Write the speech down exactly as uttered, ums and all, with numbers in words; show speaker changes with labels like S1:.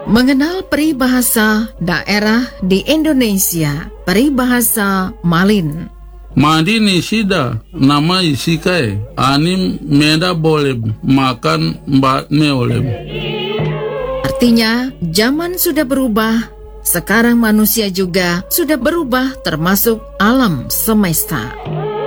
S1: Mengenal peribahasa daerah di Indonesia, peribahasa Malin.
S2: Madini sida nama isikai anim meda boleh makan mbak neolem.
S1: Artinya, zaman sudah berubah, sekarang manusia juga sudah berubah termasuk alam semesta.